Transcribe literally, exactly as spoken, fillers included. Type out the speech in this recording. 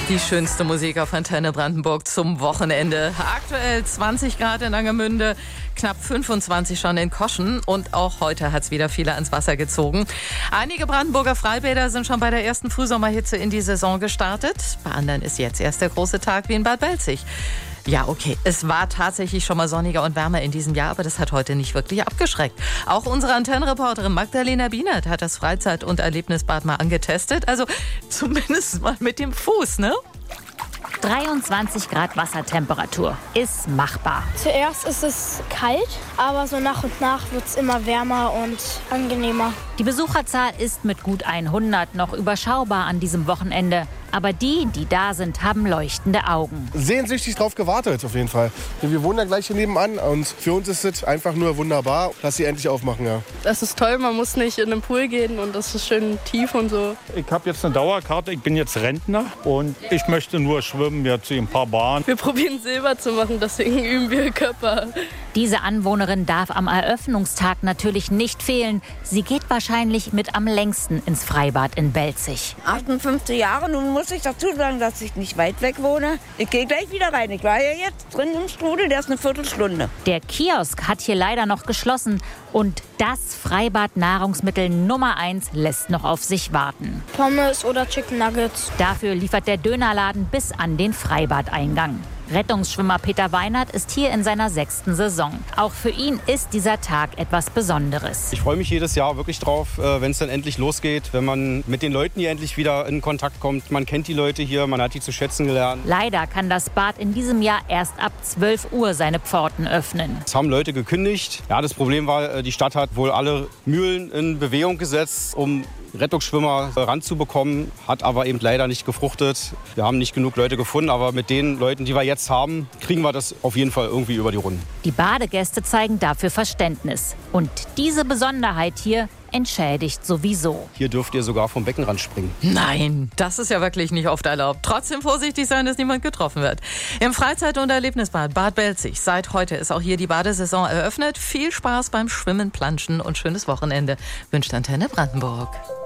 Die schönste Musik auf Antenne Brandenburg zum Wochenende. Aktuell zwanzig Grad in Angermünde, knapp fünfundzwanzig schon in Koschen. Und auch heute hat es wieder viele ans Wasser gezogen. Einige Brandenburger Freibäder sind schon bei der ersten Frühsommerhitze in die Saison gestartet. Bei anderen ist jetzt erst der große Tag wie in Bad Belzig. Ja, okay, es war tatsächlich schon mal sonniger und wärmer in diesem Jahr, aber das hat heute nicht wirklich abgeschreckt. Auch unsere Antennenreporterin Magdalena Bienert hat das Freizeit- und Erlebnisbad mal angetestet. Also zumindest mal mit dem Fuß, ne? dreiundzwanzig Grad Wassertemperatur ist machbar. Zuerst ist es kalt, aber so nach und nach wird es immer wärmer und angenehmer. Die Besucherzahl ist mit gut hundert noch überschaubar an diesem Wochenende. Aber die, die da sind, haben leuchtende Augen. Sehnsüchtig drauf gewartet, auf jeden Fall. Wir wohnen ja gleich hier nebenan und für uns ist es einfach nur wunderbar, dass sie endlich aufmachen. Ja. Das ist toll, man muss nicht in den Pool gehen und das ist schön tief und so. Ich habe jetzt eine Dauerkarte, ich bin jetzt Rentner und ich möchte nur schwimmen, jetzt ein paar Bahnen. Wir probieren Silber zu machen, deswegen üben wir Körper. Diese Anwohnerin darf am Eröffnungstag natürlich nicht fehlen. Sie geht wahrscheinlich mit am längsten ins Freibad in Belzig. achtundfünfzig Jahre, nun muss ich dazu sagen, dass ich nicht weit weg wohne. Ich gehe gleich wieder rein. Ich war ja jetzt drin im Strudel, der ist eine Viertelstunde. Der Kiosk hat hier leider noch geschlossen und das Freibad-Nahrungsmittel Nummer eins lässt noch auf sich warten. Pommes oder Chicken Nuggets. Dafür liefert der Dönerladen bis an den Freibadeingang. Rettungsschwimmer Peter Weinert ist hier in seiner sechsten Saison. Auch für ihn ist dieser Tag etwas Besonderes. Ich freue mich jedes Jahr wirklich drauf, wenn es dann endlich losgeht, wenn man mit den Leuten hier endlich wieder in Kontakt kommt. Man kennt die Leute hier, man hat die zu schätzen gelernt. Leider kann das Bad in diesem Jahr erst ab zwölf Uhr seine Pforten öffnen. Es haben Leute gekündigt. Ja, das Problem war, die Stadt hat wohl alle Mühlen in Bewegung gesetzt, um Rettungsschwimmer ranzubekommen, hat aber eben leider nicht gefruchtet. Wir haben nicht genug Leute gefunden, aber mit den Leuten, die wir jetzt haben, kriegen wir das auf jeden Fall irgendwie über die Runden. Die Badegäste zeigen dafür Verständnis. Und diese Besonderheit hier entschädigt sowieso. Hier dürft ihr sogar vom Beckenrand springen. Nein, das ist ja wirklich nicht oft erlaubt. Trotzdem vorsichtig sein, dass niemand getroffen wird. Im Freizeit- und Erlebnisbad Bad Belzig. Seit heute ist auch hier die Badesaison eröffnet. Viel Spaß beim Schwimmen, Planschen und schönes Wochenende. Wünscht Antenne Brandenburg.